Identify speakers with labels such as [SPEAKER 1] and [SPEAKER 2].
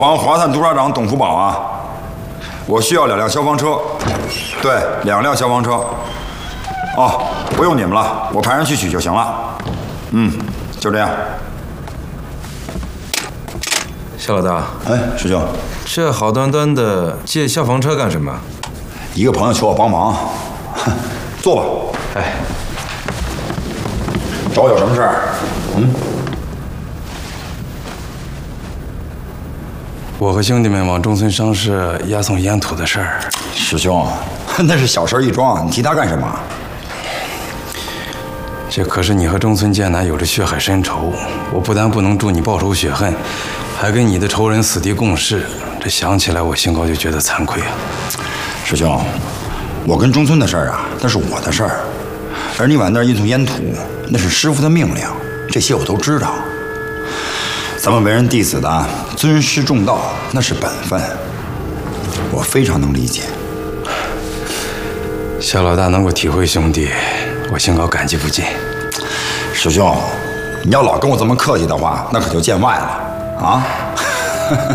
[SPEAKER 1] 帮华探督察长董福宝啊，我需要2辆消防车，对，2辆消防车。哦，不用你们了，我派人去取就行了。就这样。
[SPEAKER 2] 肖老大，
[SPEAKER 1] 哎，师兄，
[SPEAKER 2] 这好端端的借消防车干什么？
[SPEAKER 1] 一个朋友求我帮忙，坐吧。
[SPEAKER 2] 哎，
[SPEAKER 1] 找我有什么事儿？
[SPEAKER 3] 我和兄弟们往中村商事押送烟土的事儿，
[SPEAKER 1] 师兄，那是小事一桩，你提他干什么？
[SPEAKER 3] 这可是你和中村健男有着血海深仇，我不但不能助你报仇雪恨，还跟你的仇人死敌共事，这想起来我心高就觉得惭愧啊。
[SPEAKER 1] 师兄，我跟中村的事儿啊，那是我的事儿，而你往那儿运送烟土，那是师傅的命令，这些我都知道。咱们为人弟子的尊师重道，那是本分，我非常能理解。
[SPEAKER 3] 肖老大能够体会兄弟，我心高感激不尽。
[SPEAKER 1] 师兄，你要老跟我这么客气的话，那可就见外了啊。